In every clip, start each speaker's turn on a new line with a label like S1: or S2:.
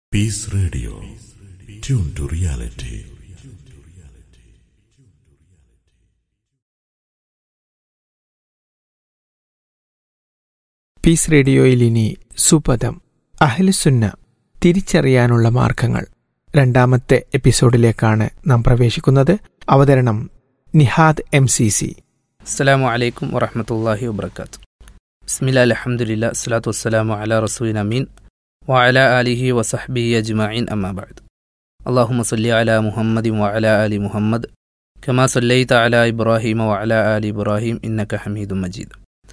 S1: Peace Radio. Tune to reality.
S2: Piece റേഡിയോയിൽ ഇനി സുപദം അഹ്ലുസുന്ന തിരിച്ചറിയാനുള്ള മാർഗങ്ങൾ രണ്ടാമത്തെ എപ്പിസോഡിലേക്കാണ് നാം പ്രവേശിക്കുന്നത്. അവതരണം നിഹാദ് MCC.
S3: അസ്സലാമു അലൈക്കും വറഹ്മത്തുള്ളാഹി വബറകാതുഹു. ബിസ്മില്ലാഹിൽ അൽഹംദുലില്ലാഹി വസ്സലാത്തു വസ്സലാമു അലാ റസൂലിന അമീൻ വഅലാ ആലിഹി വസഹ്ബിഹി അജ്മഈൻ അമ്മാ ബഅദ്. അല്ലാഹുമ്മ സ്വല്ലി അലാ മുഹമ്മദിൻ വഅലാ ആലി മുഹമ്മദ് കമാ സ്വല്ലൈത അലാ ഇബ്രാഹീമ വഅലാ ആലി ഇബ്രാഹീം ഇന്നക ഹമീദും മജീദ്.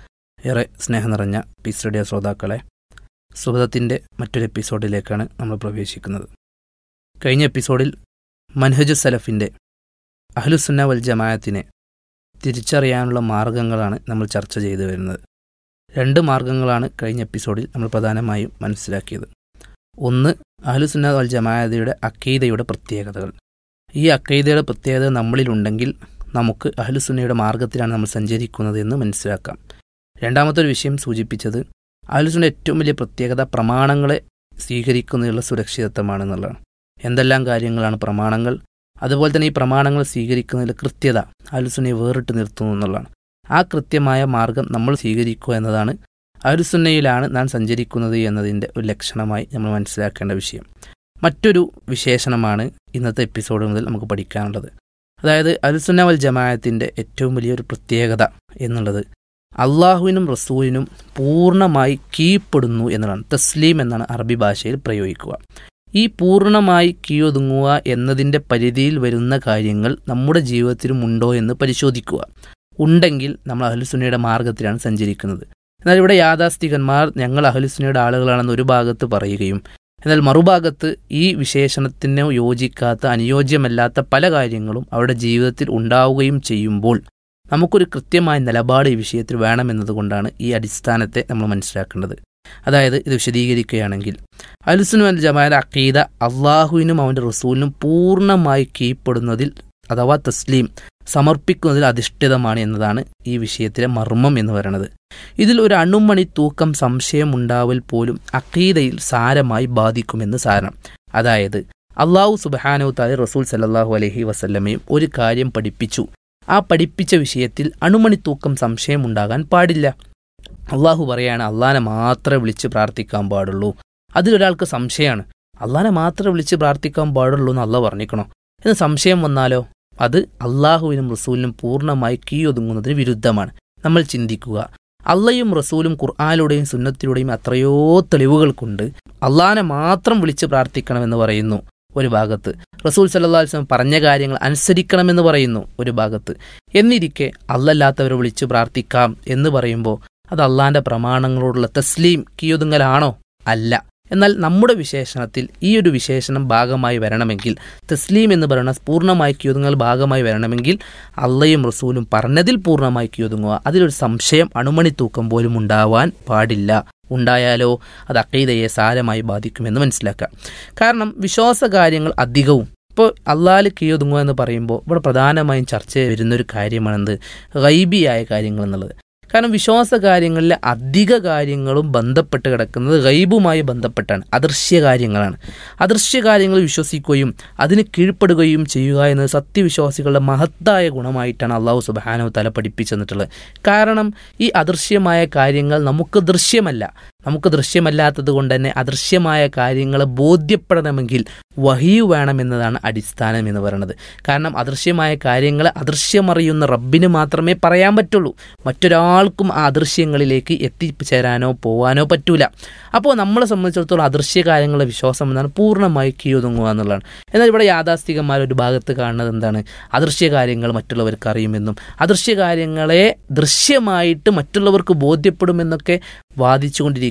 S3: ഏറെ സ്നേഹം നിറഞ്ഞ പീസ് റേഡിയോ ശ്രോതാക്കളെ, സുഹൃത്തിൻ്റെ മറ്റൊരു എപ്പിസോഡിലേക്കാണ് നമ്മൾ പ്രവേശിക്കുന്നത്. കഴിഞ്ഞ എപ്പിസോഡിൽ മൻഹജു സലഫിൻ്റെ അഹ്ലുസുന്ന വൽ ജമാഅത്തിനെ തിരിച്ചറിയാനുള്ള മാർഗങ്ങളാണ് നമ്മൾ ചർച്ച ചെയ്തു വരുന്നത്. രണ്ട് മാർഗങ്ങളാണ് കഴിഞ്ഞ എപ്പിസോഡിൽ നമ്മൾ പ്രധാനമായും മനസ്സിലാക്കിയത്. ഒന്ന്, അഹ്ലുസുന്ന വൽ ജമാഅത്തിയുടെ അഖീദയുടെ പ്രത്യേകതകൾ. ഈ അഖീദയുടെ പ്രത്യേകത നമ്മളിലുണ്ടെങ്കിൽ നമുക്ക് അഹ്ലുസുന്നയുടെ മാർഗത്തിലാണ് നമ്മൾ സഞ്ചരിക്കുന്നത് എന്ന് മനസ്സിലാക്കാം. രണ്ടാമത്തെ ഒരു വിഷയം സൂചിപ്പിച്ചത് അഹ്ലുസുന്നയുടെ ഏറ്റവും വലിയ പ്രത്യേകത പ്രമാണങ്ങളെ സ്വീകരിക്കുന്നതിനുള്ള സുരക്ഷിതത്വമാണെന്നുള്ളതാണ്. എന്തെല്ലാം കാര്യങ്ങളാണ് പ്രമാണങ്ങൾ, അതുപോലെ തന്നെ ഈ പ്രമാണങ്ങൾ സ്വീകരിക്കുന്നതിൽ കൃത്യത അഹ്ലുസുന്നയെ വേറിട്ട് നിർത്തുന്നു എന്നുള്ളതാണ്. ആ കൃത്യമായ മാർഗം നമ്മൾ സ്വീകരിക്കുക എന്നതാണ് അഹ്ലുസുന്നയിലാണ് നാം സഞ്ചരിക്കുന്നത് എന്നതിൻ്റെ ഒരു ലക്ഷണമായി നമ്മൾ മനസ്സിലാക്കേണ്ട വിഷയം. മറ്റൊരു വിശേഷണമാണ് ഇന്നത്തെ എപ്പിസോഡ് മുതൽ നമുക്ക് പഠിക്കാനുള്ളത്. അതായത് അഹ്ലുസുന്ന വൽ ജമാഅത്തിൻ്റെ ഏറ്റവും വലിയൊരു പ്രത്യേകത എന്നുള്ളത് അള്ളാഹുവിനും റസൂലിനും പൂർണ്ണമായി കീഴ്പ്പെടുന്നു എന്നതാണ്. തസ്ലീം എന്നാണ് അറബി ഭാഷയിൽ പ്രയോഗിക്കുക. ഈ പൂർണ്ണമായി കീഴൊതുങ്ങുക എന്നതിൻ്റെ പരിധിയിൽ വരുന്ന കാര്യങ്ങൾ നമ്മുടെ ജീവിതത്തിലും ഉണ്ടോ എന്ന് പരിശോധിക്കുക. ഉണ്ടെങ്കിൽ നമ്മൾ അഹ്ലുസുന്നയുടെ മാർഗത്തിലാണ് സഞ്ചരിക്കുന്നത്. എന്നാൽ ഇവിടെ യാഥാസ്ഥികന്മാർ ഞങ്ങൾ അഹ്ലുസുന്നയുടെ ആളുകളാണെന്ന് ഒരു ഭാഗത്ത് പറയുകയും എന്നാൽ മറുഭാഗത്ത് ഈ വിശേഷണത്തിന് യോജിക്കാത്ത അനുയോജ്യമല്ലാത്ത പല കാര്യങ്ങളും അവരുടെ ജീവിതത്തിൽ ഉണ്ടാവുകയും ചെയ്യുമ്പോൾ നമുക്കൊരു കൃത്യമായ നിലപാട് ഈ വിഷയത്തിൽ വേണമെന്നതുകൊണ്ടാണ് ഈ അടിസ്ഥാനത്തെ നമ്മൾ മനസ്സിലാക്കേണ്ടത്. അതായത് ഇത് വിശദീകരിക്കുകയാണെങ്കിൽ അഹ്ലുസുന്ന വൽ ജമാഅത്ത് അഖീദ അള്ളാഹുവിനും അവൻ്റെ റസൂലിനും പൂർണ്ണമായി കീഴ്പ്പെടുന്നതിൽ അഥവാ തസ്ലീം സമർപ്പിക്കുന്നതിൽ അധിഷ്ഠിതമാണ് എന്നതാണ് ഈ വിഷയത്തിലെ മർമ്മം എന്ന് പറയുന്നത്. ഇതിൽ ഒരു അണുമണി തൂക്കം സംശയമുണ്ടാവൽ പോലും അഖീദയിൽ സാരമായി ബാധിക്കുമെന്ന് സാരം. അതായത് അള്ളാഹു സുബ്ഹാനഹു തആല റസൂൽ സല്ലല്ലാഹു അലൈഹി വസല്ലമയും ഒരു കാര്യം പഠിപ്പിച്ചു, ആ പഠിപ്പിച്ച വിഷയത്തിൽ അണുമണി തൂക്കം സംശയമുണ്ടാകാൻ പാടില്ല. അള്ളാഹു പറയാണ് അള്ളാനെ മാത്രമേ വിളിച്ച് പ്രാർത്ഥിക്കാൻ പാടുള്ളൂ. അതിലൊരാൾക്ക് സംശയമാണ്, അള്ളാനെ മാത്രമേ വിളിച്ച് പ്രാർത്ഥിക്കാൻ പാടുള്ളൂ എന്ന് അള്ളാഹ് പറഞ്ഞിക്കണോ എന്ന് സംശയം വന്നാലോ അത് അള്ളാഹുവിനും റസൂലിനും പൂർണ്ണമായി കീഴൊതുങ്ങുന്നതിന് വിരുദ്ധമാണ്. നമ്മൾ ചിന്തിക്കുക, അള്ളയും റസൂലും ഖുർആനിലൂടെയും സുന്നത്തിലൂടെയും എത്രയോ തെളിവുകൾ കൊണ്ട് അള്ളാനെ മാത്രം വിളിച്ച് പ്രാർത്ഥിക്കണമെന്ന് പറയുന്നു ഒരു ഭാഗത്ത്, റസൂൽ സല്ലല്ലാഹു അലൈഹി വസല്ലം പറഞ്ഞ കാര്യങ്ങൾ അനുസരിക്കണമെന്ന് പറയുന്നു ഒരു ഭാഗത്ത്. എന്നിരിക്കെ അള്ളല്ലാത്തവരെ വിളിച്ച് പ്രാർത്ഥിക്കാം എന്ന് പറയുമ്പോൾ അത് അള്ളാൻ്റെ പ്രമാണങ്ങളോടുള്ള തസ്ലീം കീഴൊതുങ്ങലാണോ? അല്ല. എന്നാൽ നമ്മുടെ വിശേഷണത്തിൽ ഈ ഒരു വിശേഷണം ഭാഗമായി വരണമെങ്കിൽ, തസ്ലീം എന്ന് പറയുന്ന പൂർണ്ണമായി കീഴൊതുങ്ങൽ ഭാഗമായി വരണമെങ്കിൽ അള്ളയും റസൂലും പറഞ്ഞതിൽ പൂർണ്ണമായി കീഴൊതുങ്ങുക. അതിലൊരു സംശയം അണുമണി തൂക്കം പോലും ഉണ്ടാവാൻ പാടില്ല. ഉണ്ടായാലോ അത് അഖീദയെ സാരമായി ബാധിക്കുമെന്ന് മനസ്സിലാക്കാം. കാരണം വിശ്വാസകാര്യങ്ങൾ അധികവും ഇപ്പോൾ അള്ളാഹ് കീഴൊതുങ്ങുക എന്ന് പറയുമ്പോൾ ഇവിടെ പ്രധാനമായും ചർച്ച വരുന്നൊരു കാര്യമാണെന്ത്? ഗൈബിയായ കാര്യങ്ങൾ എന്നുള്ളത്. കാരണം വിശ്വാസ കാര്യങ്ങളിലെ അധിക കാര്യങ്ങളും ബന്ധപ്പെട്ട് കിടക്കുന്നത് ഗൈബുമായി ബന്ധപ്പെട്ടാണ്, അദൃശ്യ കാര്യങ്ങളാണ്. അദൃശ്യ കാര്യങ്ങൾ വിശ്വസിക്കുകയും അതിന് കീഴ്പ്പെടുകയും ചെയ്യുക എന്നത് സത്യവിശ്വാസികളുടെ മഹത്തായ ഗുണമായിട്ടാണ് അള്ളാഹു സുബ്ഹാനഹു തആല പഠിപ്പിച്ചു തന്നിട്ടുള്ളത്. കാരണം ഈ അദൃശ്യമായ കാര്യങ്ങൾ നമുക്ക് ദൃശ്യമല്ല. നമുക്ക് ദൃശ്യമല്ലാത്തത് കൊണ്ട് തന്നെ അദൃശ്യമായ കാര്യങ്ങളെ ബോധ്യപ്പെടണമെങ്കിൽ വഹീ വേണമെന്നതാണ് അടിസ്ഥാനം എന്ന് പറയുന്നത്. കാരണം അദൃശ്യമായ കാര്യങ്ങളെ അദൃശ്യമറിയുന്ന റബ്ബിന് മാത്രമേ പറയാൻ പറ്റുള്ളൂ. മറ്റൊരാൾക്കും ആ അദൃശ്യങ്ങളിലേക്ക് എത്തിച്ചേരാനോ പോവാനോ പറ്റൂല. അപ്പോൾ നമ്മളെ സംബന്ധിച്ചിടത്തോളം അദൃശ്യ കാര്യങ്ങളുടെ വിശ്വാസം എന്നാണ് പൂർണ്ണമായി കീഴൊതുങ്ങുക എന്നുള്ളതാണ്. എന്നാൽ ഇവിടെ യാഥാസ്ഥികന്മാർ ഒരു ഭാഗത്ത് കാണുന്നത് എന്താണ്? അദൃശ്യ കാര്യങ്ങൾ മറ്റുള്ളവർക്ക് അറിയുമെന്നും അദൃശ്യ കാര്യങ്ങളെ ദൃശ്യമായിട്ട് മറ്റുള്ളവർക്ക് ബോധ്യപ്പെടുമെന്നൊക്കെ വാദിച്ചുകൊണ്ടിരിക്കുക